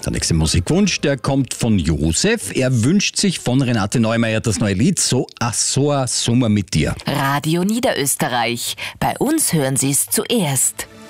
Der nächste Musikwunsch, der kommt von Josef. Er wünscht sich von Renate Neumeier das neue Lied So ein Sommer mit dir. Radio Niederösterreich. Bei uns hören Sie es zuerst.